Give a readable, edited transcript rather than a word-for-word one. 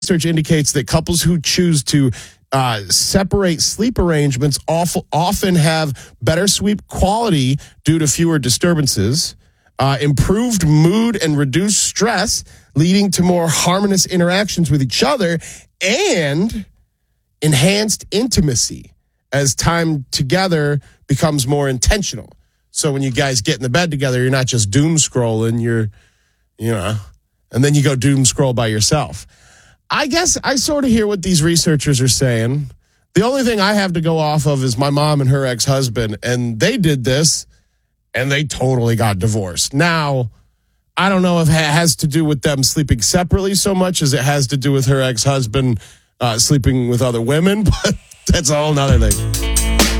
Research indicates that couples who choose to separate sleep arrangements often have better sleep quality due to fewer disturbances, improved mood and reduced stress, leading to more harmonious interactions with each other, and enhanced intimacy as time together becomes more intentional. So when you guys get in the bed together, you're not just doom scrolling, and then you go doom scroll by yourself. I guess I sort of hear what these researchers are saying. The only thing I have to go off of is my mom and her ex-husband, and they did this, and they totally got divorced. Now, I don't know if it has to do with them sleeping separately so much as it has to do with her ex-husband sleeping with other women, but that's a whole nother thing.